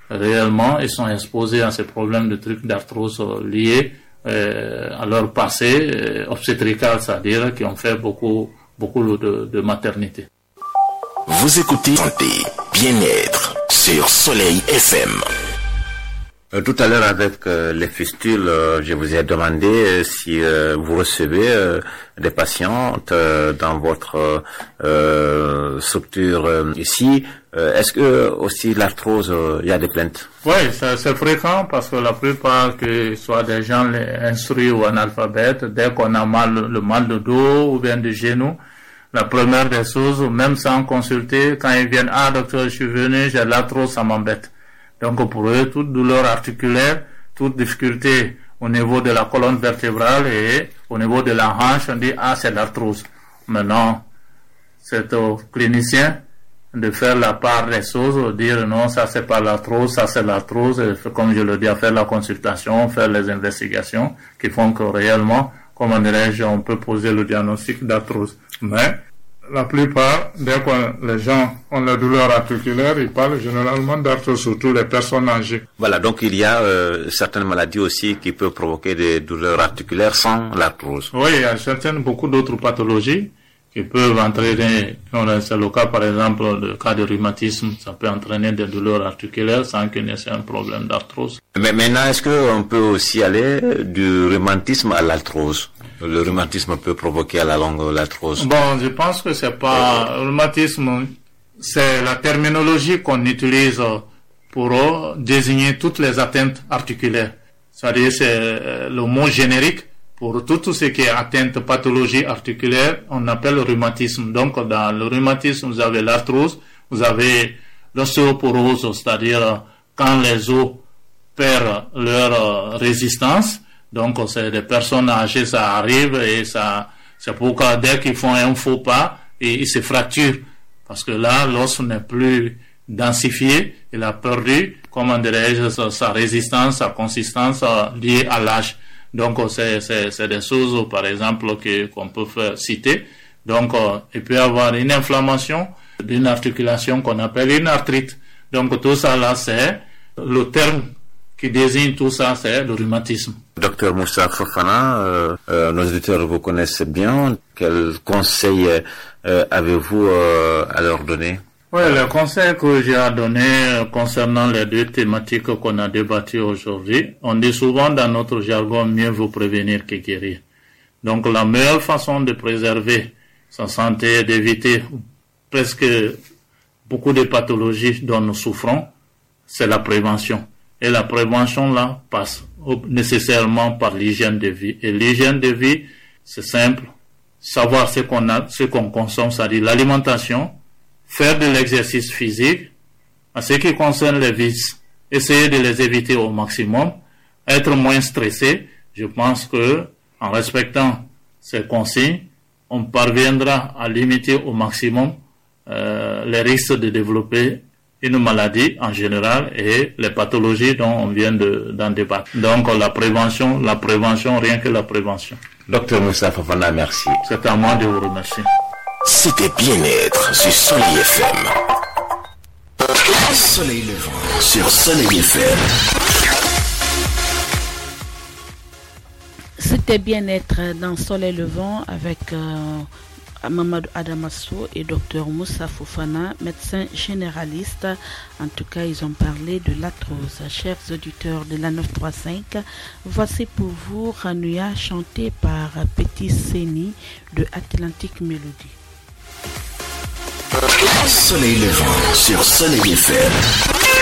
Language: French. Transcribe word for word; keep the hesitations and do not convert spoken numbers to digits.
réellement, ils sont exposés à ces problèmes de trucs d'arthrose liés euh, à leur passé euh, obstétrical, c'est-à-dire qui ont fait beaucoup, beaucoup de, de maternité. Vous écoutez Santé, Bien-être sur Soleil F M. Euh, tout à l'heure, avec euh, les fistules, euh, je vous ai demandé euh, si euh, vous recevez euh, des patientes euh, dans votre euh, structure euh, ici. Euh, est-ce que aussi l'arthrose, il euh, y a des plaintes? Oui, c'est, c'est fréquent parce que la plupart, que ce soit des gens instruits ou analphabètes, dès qu'on a mal, le mal de dos ou bien de genou, la première des choses, même sans consulter, quand ils viennent, ah docteur, je suis venu, j'ai l'arthrose, ça m'embête. Donc pour eux, toute douleur articulaire, toute difficulté au niveau de la colonne vertébrale et au niveau de la hanche, on dit ah c'est l'arthrose. Maintenant, c'est au clinicien de faire la part des choses, de dire non ça c'est pas l'arthrose, ça c'est l'arthrose, et comme je le dis, à faire la consultation, faire les investigations qui font que réellement, comment dirais-je, on peut poser le diagnostic d'arthrose. Mais la plupart, dès que les gens ont la douleur articulaire, ils parlent généralement d'arthrose, surtout les personnes âgées. Voilà, donc il y a euh, certaines maladies aussi qui peuvent provoquer des douleurs articulaires sans l'arthrose. Oui, il y a certaines, beaucoup d'autres pathologies qui peuvent entraîner, c'est le cas par exemple, le cas de rhumatisme, ça peut entraîner des douleurs articulaires sans qu'il y ait un problème d'arthrose. Mais maintenant, est-ce qu'on peut aussi aller du rhumatisme à l'arthrose? Le rhumatisme peut provoquer à la longue l'arthrose. Bon, je pense que c'est pas, le rhumatisme, c'est la terminologie qu'on utilise pour désigner toutes les atteintes articulaires. C'est-à-dire, c'est le mot générique pour tout ce qui est atteinte pathologie articulaire, on appelle le rhumatisme. Donc, dans le rhumatisme, vous avez l'arthrose, vous avez l'ostéoporose, c'est-à-dire quand les os perdent leur résistance. Donc, c'est des personnes âgées, ça arrive et ça, c'est pourquoi dès qu'ils font un faux pas, et ils se fracturent. Parce que là, l'os n'est plus densifié, il a perdu, comment dirais-je, sa, sa résistance, sa consistance liée à l'âge. Donc, c'est, c'est, c'est des choses, par exemple, que, qu'on peut faire citer. Donc, euh, il peut y avoir une inflammation d'une articulation qu'on appelle une arthrite. Donc, tout ça là, c'est le terme qui désigne tout ça, c'est le rhumatisme. Docteur Moussa Fofana, euh, euh, nos auditeurs vous connaissent bien. Quels conseils euh, avez-vous euh, à leur donner? Oui, le conseil que j'ai à donner concernant les deux thématiques qu'on a débattues aujourd'hui, on dit souvent dans notre jargon, mieux vaut prévenir que guérir. Donc la meilleure façon de préserver sa santé et d'éviter presque beaucoup de pathologies dont nous souffrons, c'est la prévention. Et la prévention là passe nécessairement par l'hygiène de vie. Et l'hygiène de vie, c'est simple, savoir ce qu'on a, ce qu'on consomme, c'est-à-dire l'alimentation, faire de l'exercice physique. En ce qui concerne les vices, essayer de les éviter au maximum, être moins stressé. Je pense que en respectant ces consignes, on parviendra à limiter au maximum euh, les risques de développer une maladie en général et les pathologies dont on vient de, d'en débattre. Donc la prévention, la prévention, rien que la prévention. Docteur Moussa Fofana, merci. C'est à moi de vous remercier. C'était Bien-être sur Soleil F M. Soleil levant sur Soleil F M. C'était Bien-être dans Soleil levant avec euh, Mamadou Adamassou et docteur Moussa Fofana, médecin généraliste. En tout cas, ils ont parlé de l'arthrose. Chers auditeurs de la neuf cent trente-cinq, voici pour vous Ranouya chanté par Petit Séni de Atlantic Melody. Soleil levant sur Soleil F M.